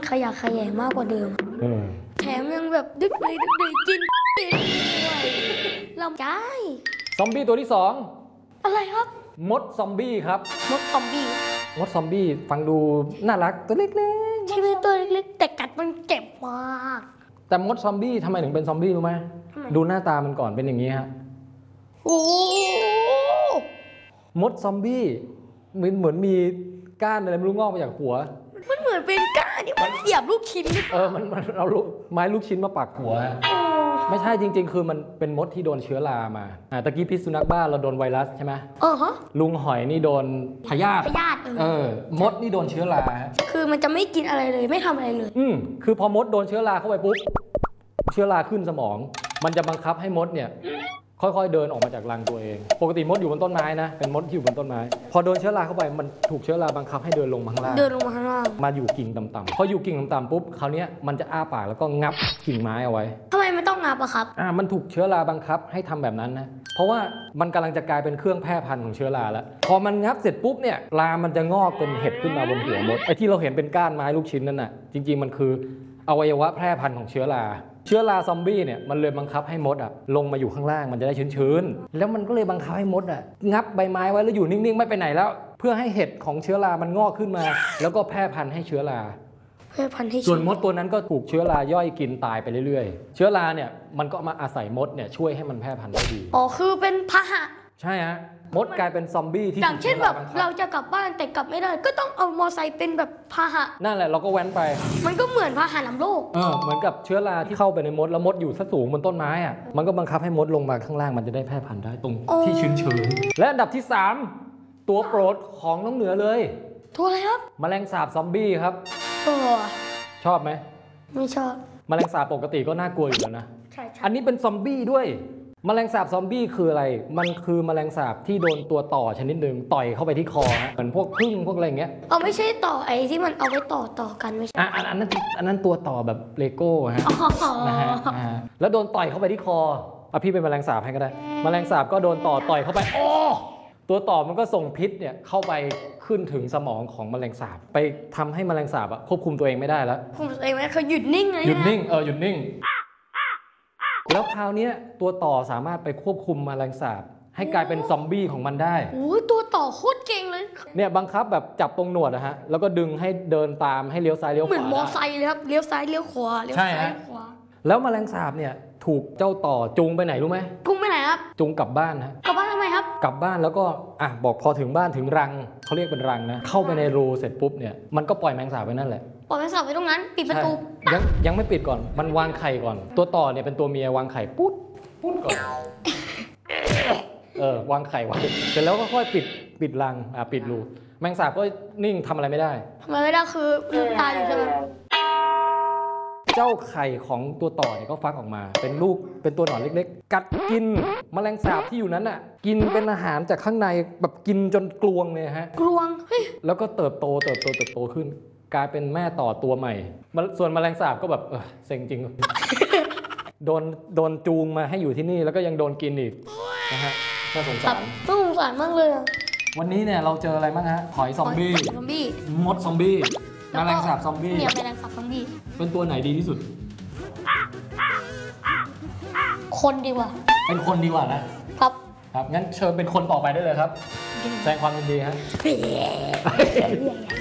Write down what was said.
ขยะแขยงมากกว่าเดิมแถมยังแบบดึกเลยกินด้วยลำใจซอมบี้ตัวที่2 อะไรครับมดซอมบี้ครับมดซอมบี้ฟังดูน่ารักตัวเล็กๆใช่ไหมตัวเล็กๆแต่กัดมันเจ็บมากแต่มดซอมบี้ทำไมถึงเป็นซอมบี้รู้ไหมดูหน้าตามันก่อนเป็นอย่างนี้ฮะโอ้มดซอมบี้เหมือนมีก้านอะไรไม่รู้งอกมาจากหัวมันเหมือนเป็นก้านที่มันเสียบลูกชิ้นมันเอาไม้ลูกชิ้นมาปักหัวไม่ใช่จริงๆคือมันเป็นมดที่โดนเชื้อรามาตะกี้พิษสุนัขบ้าเราโดนไวรัสใช่ไหมลุงหอยนี่โดนพยาธิมดนี่โดนเชื้อราคือมันจะไม่กินอะไรเลยไม่ทำอะไรเลยคือพอมดโดนเชื้อราเข้าไปปุ๊บเชื้อราขึ้นสมองมันจะบังคับให้มดเนี่ยค่อยๆเดินออกมาจากรังตัวเองปกติมดอยู่บนต้นไม้นะเป็นมดที่อยู่บนต้นไม้พอโดนเชื้อราเข้าไปมันถูกเชื้อราบังคับให้เดินลงมาข้างล่างมาอยู่กิ่งต่ำๆพออยู่กิ่งต่ำๆปุ๊บคราวนี้มันจะอ้าปากแล้วก็งับกิ่งไม้เอาไว้ทำไมมันต้องงับอะครับมันถูกเชื้อราบังคับให้ทำแบบนั้นนะเพราะว่ามันกำลังจะกลายเป็นเครื่องแพร่พันธุ์ของเชื้อราแล้วพอมันงับเสร็จปุ๊บเนี่ยรามันจะงอกเป็นเห็ดขึ้นมาบนหัวมดไอ้ที่เราเห็นเป็นก้านไม้ลูกชิ้นนั่นน่ะจริงๆมันคืออวัยวะแพร่พันธุ์ของเชื้อราซอมบี้เนี่ยมันเลยบังคับให้มดลงมาอยู่ข้างล่างมันจะได้ชื้นๆแล้วมันก็เลยบังคับให้มดงับใบไม้ไว้แล้วอยู่นิ่งๆไม่ไปไหนแล้วเพื่อให้เห็ดของเชื้อรามันงอกขึ้นมาแล้วก็แพร่พันธุ์ให้เชื้อราส่วนมดตัวนั้นก็ถูกเชื้อราย่อยกินตายไปเรื่อยๆเชื้อราเนี่ยมันก็มาอาศัยมดเนี่ยช่วยให้มันแพร่พันธุ์ได้ดีคือเป็นพาหะใช่ฮะมดกลายเป็นซอมบี้ที่อย่างเช่นแบบเราจะกลับบ้านแต่กลับไม่ได้ก็ต้องเอามอไซค์เป็นแบบพาหะนั่นแหละเราก็แว้นไปมันก็เหมือนพาหะนำโรคเหมือนกับเชื้อราที่เข้าไปในมดแล้วมดอยู่สูงบนต้นไม้มันก็บังคับให้มดลงมาข้างล่างมันจะได้แพร่พันธุ์ได้ตรงที่ชื้นๆและอันดับที่3ตัวโปรดของน้องเหนือเลยตัวอะไรครับแมลงสาบซอมบี้ครับชอบไหมไม่ชอบแมลงสาบปกติก็น่ากลัวอยู่แล้วนะใช่อันนี้เป็นซอมบี้ด้วยแมลงสาบซอมบี้คืออะไรมันคือแมลงสาบที่โดนตัวต่อชนิดหนึ่งต่อยเข้าไปที่คอเหมือนพวกพึ่งพวกอะไรอย่างเงี้ยไม่ใช่ต่อไอ้ที่มันเอาไว้ต่อกันไม่ใช่อันนั้นตัวต่อแบบเลโก้ฮะนะฮะแล้วโดนต่อยเข้าไปที่คอพี่เป็นแมลงสาบให้ก็ได้แมลงสาบก็โดนต่อยเข้าไปตัวต่อมันก็ส่งพิษเนี่ยเข้าไปขึ้นถึงสมองของแมลงสาบไปทำให้แมลงสาบควบคุมตัวเองไม่ได้แล้วควบคุมตัวเองไม่ได้เขาหยุดนิ่งเลยหยุดนิ่งแล้วคราวนี้ตัวต่อสามารถไปควบคุมแมลงสาบให้กลายเป็นซอมบี้ของมันได้ตัวต่อโคตรเก่งเลยเนี่ยบังคับแบบจับตรงหนวดนะฮะแล้วก็ดึงให้เดินตามให้เลี้ยวซ้ายเลี้ยวขวาเหมือนมอไซค์เลยครับเลี้ยวซ้ายเลี้ยวขวาเลี้ยวซ้ายเลี้ยวขวาแล้วแมลงสาบเนี่ยถูกเจ้าต่อจูงไปไหนรู้ไหมจูงไปไหนครับจูงกลับบ้านฮะกลับบ้านทำไมครับกลับบ้านแล้วก็บอกพอถึงบ้านถึงรังเขาเรียกเป็นรังนะเข้าไปในรูเสร็จปุ๊บเนี่ยมันก็ปล่อยแมลงสาบไว้นั่นแหละปล่อยแมลงสาบไว้ตรงนั้นปิดประตูยังไม่ปิดก่อนมันวางไข่ก่อนตัวต่อเนี่ยเป็นตัวเมียวางไข่ปุ๊บก่อนวางไข่ไว้เสร็จแล้วก็ค่อยปิดรังปิดรูแมลงสาบก็นิ่งทำอะไรไม่ได้คือลืมตาอยู่ใช่ไหมเจ้าไข่ของตัวต่อเนี่ยก็ฟักออกมาเป็นลูกเป็นตัวหนอนเล็กๆกัดกินแมลงสาบที่อยู่นั้นกินเป็นอาหารจากข้างในแบบกินจนกลวงเลยฮะกลวงแล้วก็เติบโตขึ้นกลายเป็นแม่ต่อตัวใหม่ส่วนแมลงสาบก็แบบเซ็งจริง โดนจูงมาให้อยู่ที่นี่แล้วก็ยังโดนกินอีกนะฮะน่าสงสารมากเลยวันนี้เนี่ยเราเจออะไรบ้างฮะหอยซอมบี้มดซอมบี้แมลงสาบซอมบี้แมลงสาบซอมบี้เป็นตัวไหนดีที่สุดคนดีกว่าเป็นคนดีกว่านะครับงั้นเชิญเป็นคนต่อไปได้เลยครับแสดงความยินดีฮะ